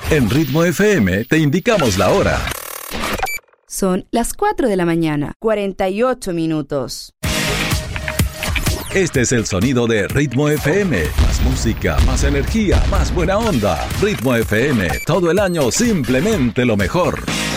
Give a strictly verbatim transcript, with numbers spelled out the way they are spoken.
En Ritmo F M te indicamos la hora. Son las cuatro de la mañana, cuarenta y ocho minutos. Este es el sonido de Ritmo F M. Más música, más energía, más buena onda. Ritmo F M, todo el año simplemente lo mejor.